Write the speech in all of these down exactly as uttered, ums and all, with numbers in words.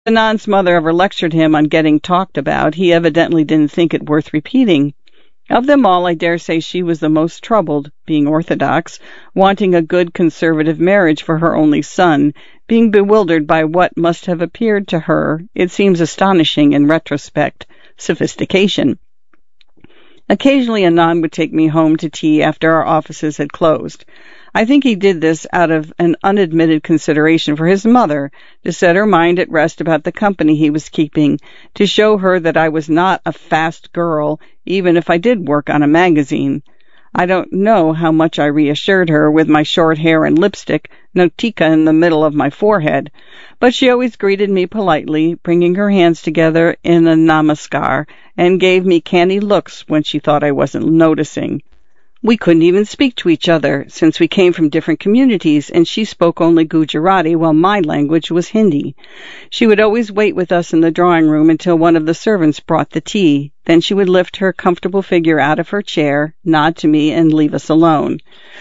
Anand's mother ever lectured him on getting talked about, he evidently didn't think it worth repeating. Of them all, I dare say she was the most troubled, being orthodox, wanting a good conservative marriage for her only son, being bewildered by what must have appeared to her, it seems astonishing in retrospect, sophistication. Occasionally Anand would take me home to tea after our offices had closed. I think he did this out of an unadmitted consideration for his mother, to set her mind at rest about the company he was keeping, to show her that I was not a fast girl, even if I did work on a magazine. I don't know how much I reassured her with my short hair and lipstick, no tika in the middle of my forehead, but she always greeted me politely, bringing her hands together in a namaskar, and gave me canny looks when she thought I wasn't noticing. We couldn't even speak to each other, since we came from different communities, and she spoke only Gujarati, while my language was Hindi. She would always wait with us in the drawing room until one of the servants brought the tea. Then she would lift her comfortable figure out of her chair, nod to me, and leave us alone.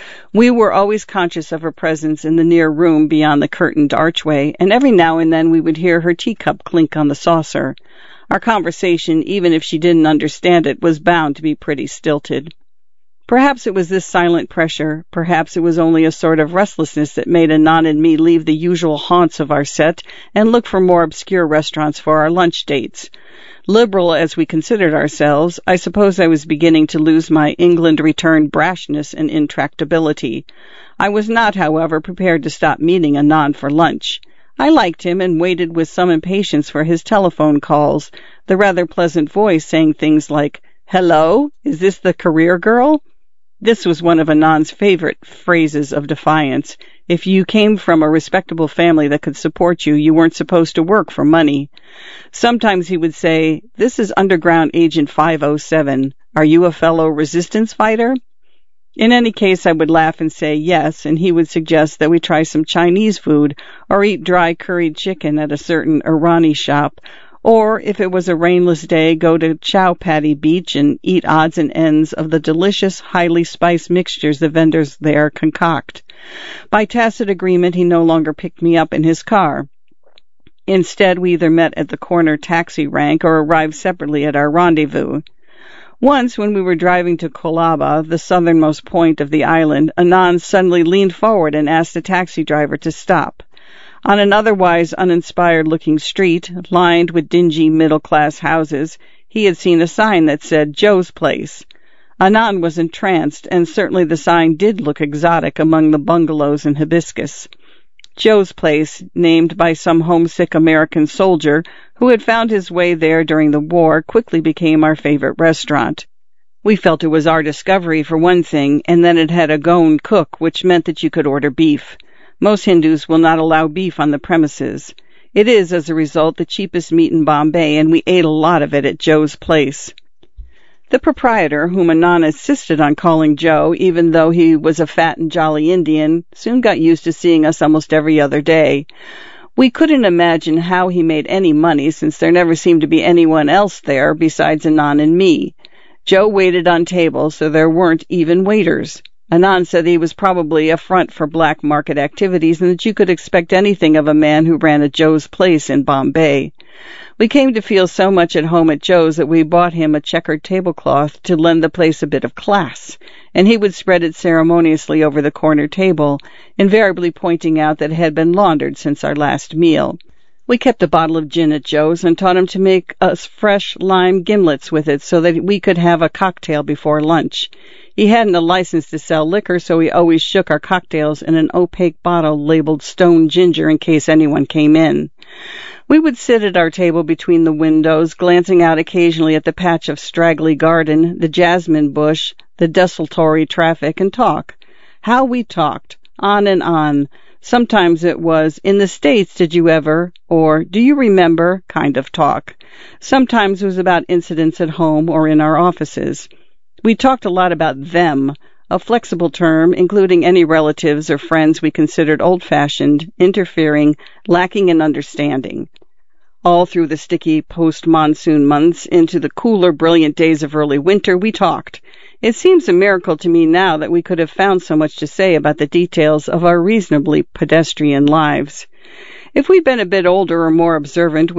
We were always conscious of her presence in the near room beyond the curtained archway, and every now and then we would hear her teacup clink on the saucer. Our conversation, even if she didn't understand it, was bound to be pretty stilted. Perhaps it was this silent pressure, perhaps it was only a sort of restlessness that made Anand and me leave the usual haunts of our set and look for more obscure restaurants for our lunch dates. Liberal as we considered ourselves, I suppose I was beginning to lose my England-returned brashness and intractability. I was not, however, prepared to stop meeting Anand for lunch. I liked him and waited with some impatience for his telephone calls, the rather pleasant voice saying things like, "Hello, is this the career girl?" This was one of Anand's favorite phrases of defiance. If you came from a respectable family that could support you, you weren't supposed to work for money. Sometimes he would say, "This is Underground Agent five oh seven. Are you a fellow resistance fighter?" In any case, I would laugh and say yes, and he would suggest that we try some Chinese food or eat dry curried chicken at a certain Irani shop, or, if it was a rainless day, go to Chowpatty Beach and eat odds and ends of the delicious, highly spiced mixtures the vendors there concoct. By tacit agreement, he no longer picked me up in his car. Instead, we either met at the corner taxi rank or arrived separately at our rendezvous. Once, when we were driving to Colaba, the southernmost point of the island, Anand suddenly leaned forward and asked the taxi driver to stop. On an otherwise uninspired-looking street, lined with dingy middle-class houses, he had seen a sign that said Joe's Place. Anand was entranced, and certainly the sign did look exotic among the bungalows and hibiscus. Joe's Place, named by some homesick American soldier who had found his way there during the war, quickly became our favorite restaurant. We felt it was our discovery, for one thing, and then it had a Goan cook, which meant that you could order beef. Most Hindus will not allow beef on the premises. It is, as a result, the cheapest meat in Bombay, and we ate a lot of it at Joe's Place. The proprietor, whom Anand insisted on calling Joe, even though he was a fat and jolly Indian, soon got used to seeing us almost every other day. We couldn't imagine how he made any money, since there never seemed to be anyone else there besides Anand and me. Joe waited on tables, so there weren't even waiters. Anand said he was probably a front for black market activities and that you could expect anything of a man who ran a Joe's Place in Bombay. We came to feel so much at home at Joe's that we bought him a checkered tablecloth to lend the place a bit of class, and he would spread it ceremoniously over the corner table, invariably pointing out that it had been laundered since our last meal. We kept a bottle of gin at Joe's and taught him to make us fresh lime gimlets with it so that we could have a cocktail before lunch. He hadn't a license to sell liquor, so we always shook our cocktails in an opaque bottle labeled Stone Ginger in case anyone came in. We would sit at our table between the windows, glancing out occasionally at the patch of straggly garden, the jasmine bush, the desultory traffic, and talk. How we talked, on and on. Sometimes it was, "In the States, did you ever?" or "Do you remember?" kind of talk. Sometimes it was about incidents at home or in our offices. We talked a lot about them, a flexible term including any relatives or friends we considered old-fashioned, interfering, lacking in understanding. All through the sticky post-monsoon months into the cooler, brilliant days of early winter, we talked. It seems a miracle to me now that we could have found so much to say about the details of our reasonably pedestrian lives. If we'd been a bit older or more observant,